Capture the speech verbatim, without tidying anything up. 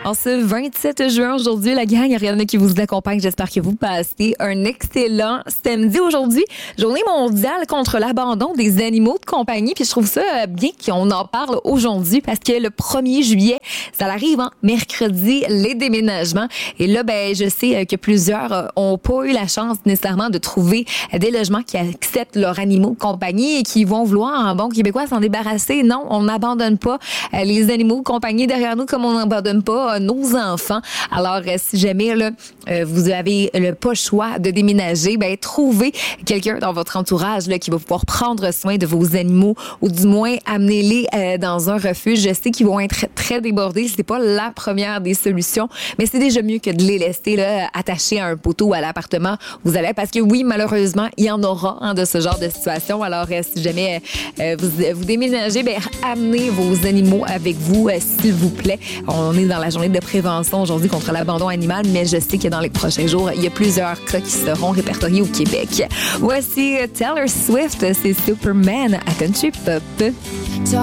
En ce vingt-sept juin, aujourd'hui, la gang, Ariana qui vous accompagne. J'espère que vous passez un excellent samedi aujourd'hui. Journée mondiale contre l'abandon des animaux de compagnie. Puis je trouve ça bien qu'on en parle aujourd'hui parce que le premier juillet, ça arrive, hein, mercredi, les déménagements. Et là, ben, je sais que plusieurs ont pas eu la chance nécessairement de trouver des logements qui acceptent leurs animaux de compagnie et qui vont vouloir, en bon québécois, s'en débarrasser. Non, on n'abandonne pas les animaux de compagnie derrière nous comme on n'abandonne pas nos enfants. Alors, si jamais là, vous avez le pas le choix de déménager, ben trouvez quelqu'un dans votre entourage là, qui va pouvoir prendre soin de vos animaux ou du moins amenez-les euh, dans un refuge. Je sais qu'ils vont être très débordés. C'est pas la première des solutions, mais c'est déjà mieux que de les laisser là, attachés à un poteau ou à l'appartement où vous allez. Parce que oui, malheureusement, il y en aura hein, de ce genre de situation. Alors, euh, si jamais euh, vous, vous déménagez, ben amenez vos animaux avec vous, euh, s'il vous plaît. On est dans la journée de prévention aujourd'hui contre l'abandon animal, mais je sais que dans les prochains jours, il y a plusieurs cas qui seront répertoriés au Québec. Voici Taylor Swift, c'est Superman à Country Pop.